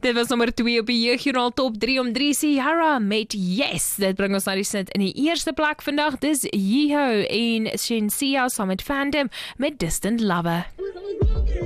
Dit was nommer 2 op die Jeugjoernaal Top 3 om 3 Ciara met Yes. Dit bring ons na die sit in die eerste plek vandag. Dis Yeho en Shenseea saam met Fandom met Distant Lover.